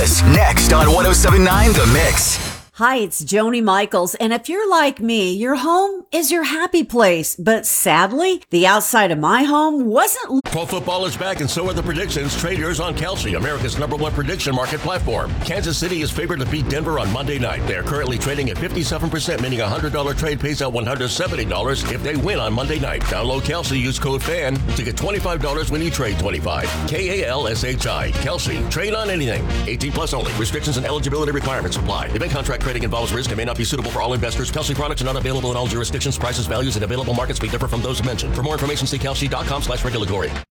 Chris, next on 107.9 The Mix. Hi, it's Joni Michaels, and if you're like me, your home is your happy place, but sadly, the outside of my home wasn't. Pro football is back, and so are the predictions. Trade yours on Kelsey, America's #1 prediction market platform. Kansas City is favored to beat Denver on Monday night. They are currently trading at 57%, meaning a $100 trade pays out $170 if they win on Monday night. Download Kelsey, use code FAN to get $25 when you trade 25. KALSHI. Kelsey. Trade on anything. 18 plus only. Restrictions and eligibility requirements apply. Event contract trading involves risk and may not be suitable for all investors. Kelsey products are not available in all jurisdictions. Prices, values, and available markets may differ from those mentioned. For more information, see kelsey.com/regulatory.